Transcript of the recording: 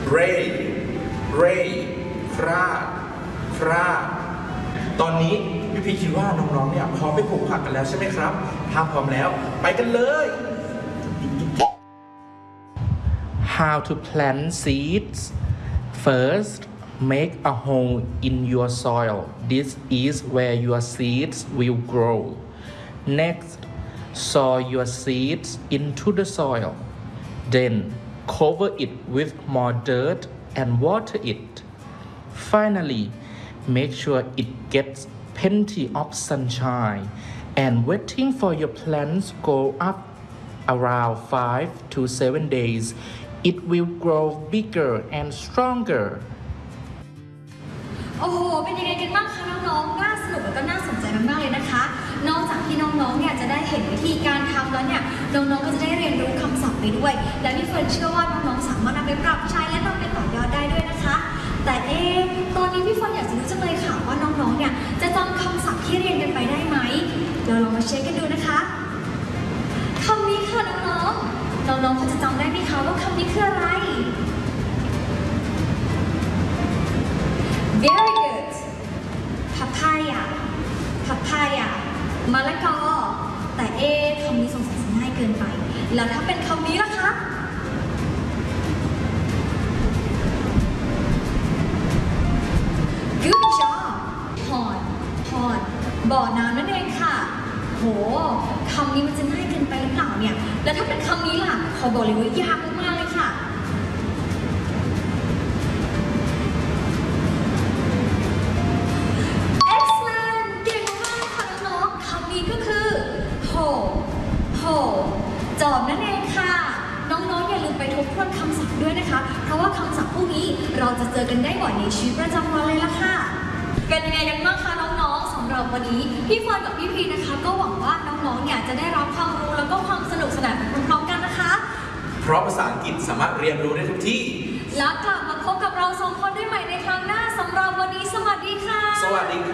rain rain คราดตอนนี้พี่คิดว่าน้องๆเนี่ยพร้อมไปปลูกผักกันแล้วใช่ไหมครับถ้าพร้อมแล้วไปกันเลย How to plant seeds First make a hole in your soil This is where your seeds will grow Next sow your seeds into the soil Then cover it with more dirt and water it Finally make sure it gets plenty of sunshine and waiting for your plants grow up around 5 to 7 days it will grow bigger and stronger โอ้โหเป็นยังไงกันบ้างคะน้องๆน่าสนุกและก็น่าสนใจมากๆเลยนะคะนอกจากที่น้องๆเนี่ยจะได้เห็นวิธีการทำแล้วเนี่ยน้องๆก็จะได้เรียนรู้คำศัพท์ไปด้วยและพี่เฟิร์นเชื่อว่าน้องๆสามารถนำไปปรับใช้และนำไปต่อยอดได้ด้วยนะคะแต่ตอนนี้พี่เฟิร์นอยากจะรู้จังเลยค่ะว่าน้องๆเนี่ยจะจำคำศัพท์ที่เรียนกันไปได้ไหมเราลองมาเช็คกันดูนะคะคำนี้ค่ะน้องๆพอจะจำได้ไหมคะว่าคำนี้คืออะไร Very good papaya มะละกอแต่คำนี้สงสัยจะง่ายเกินไปแล้วถ้าเป็นคำนี้ล่ะคะGood job พอดบ่อน้ำนั่นเองค่ะโหคำนี้มันจะง่ายเกินไปหรือเปล่าเนี่ยแล้วถ้าเป็นคำนี้ล่ะขอบอกเลยว่ายากมากๆเลยค่ะ Excellent เก่งมากค่ะน้องๆคำนี้ก็คือโหจอบนั่นเองค่ะน้องๆอย่าลืมไปทบทวนคำศัพท์ด้วยนะคะเพราะว่าคำศัพท์พวกนี้เราจะเจอกันได้บ่อยในชีวิตประจำวันเลยล่ะค่ะเป็นยังไงกันบ้างคะน้องๆสำหรับวันนี้พี่เฟิร์นกับพี่พีนะคะก็หวังว่าน้องๆเนี่ยจะได้รับความรู้แล้วก็ความสนุกสนานไปพร้อมๆกันนะคะเพราะภาษาอังกฤษสามารถเรียนรู้ได้ทุกที่แล้วกลับมาพบกับเราสองคนได้ใหม่ในครั้งหน้าสำหรับวันนี้สวัสดีค่ะสวัสดีค